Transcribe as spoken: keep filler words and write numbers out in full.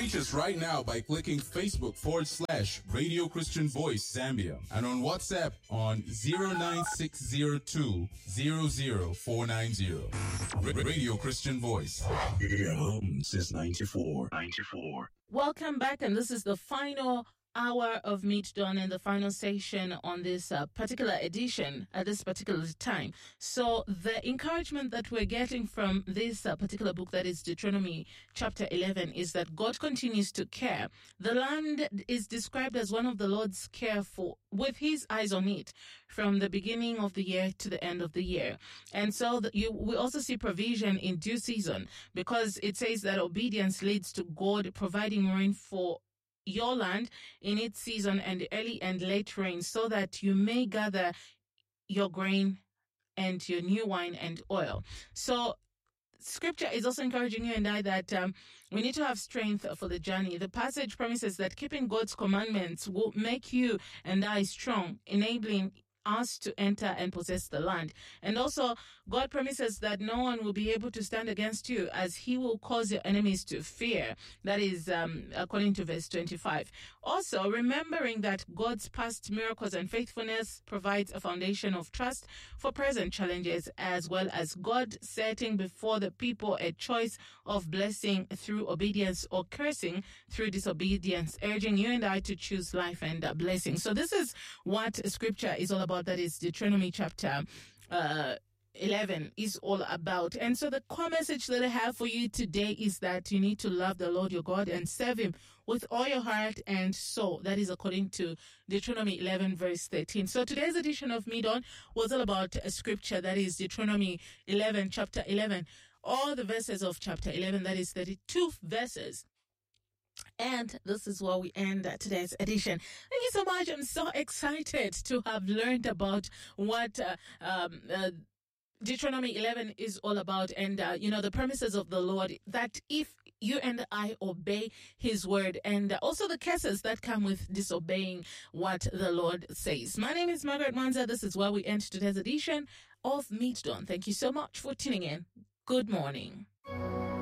reach us right now by clicking Facebook forward slash Radio Christian Voice Zambia and on WhatsApp on zero nine six zero two zero zero four nine zero. Radio Christian Voice. Your home since ninety-four. ninety-four. Welcome back, and this is the final hour of Meet Dawn and the final session on this uh, particular edition at this particular time. So the encouragement that we're getting from this uh, particular book, that is Deuteronomy chapter eleven, is that God continues to care. The land is described as one of the Lord's care for, with his eyes on it, from the beginning of the year to the end of the year. And so the, you, we also see provision in due season, because it says that obedience leads to God providing rain for your land in its season and early and late rain, so that you may gather your grain and your new wine and oil. So Scripture is also encouraging you and I that um, we need to have strength for the journey. The passage promises that keeping God's commandments will make you and I strong, enabling us to enter and possess the land. And also, God promises that no one will be able to stand against you, as he will cause your enemies to fear. That is um, according to verse twenty-five. Also, remembering that God's past miracles and faithfulness provides a foundation of trust for present challenges, as well as God setting before the people a choice of blessing through obedience or cursing through disobedience, urging you and I to choose life and uh, blessing. So this is what Scripture is all about. That is Deuteronomy chapter uh, eleven is all about. And so the core message that I have for you today is that you need to love the Lord your God and serve him with all your heart and soul. That is according to Deuteronomy eleven verse thirteen. So today's edition of Meet On was all about a scripture, that is Deuteronomy eleven, chapter eleven. All the verses of chapter eleven, that is thirty-two verses. And this is where we end today's edition. Thank you so much. I'm so excited to have learned about what uh, um, uh, Deuteronomy eleven is all about, and uh, you know, the promises of the Lord, that if you and I obey his word, and also the curses that come with disobeying what the Lord says. My name is Margaret Manza. This is where we end today's edition of Meet Dawn. Thank you so much for tuning in. Good morning.